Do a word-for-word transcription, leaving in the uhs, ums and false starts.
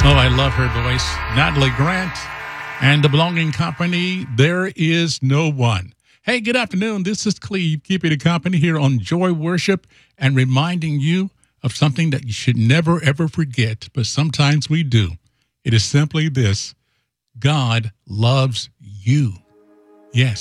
Oh, I love her voice. Natalie Grant and the Belonging Company. There is no one. Hey, good afternoon. This is Cleve, keeping the company here on Joy Worship and reminding you of something that you should never, ever forget, but sometimes we do. It is simply this: God loves you. Yes.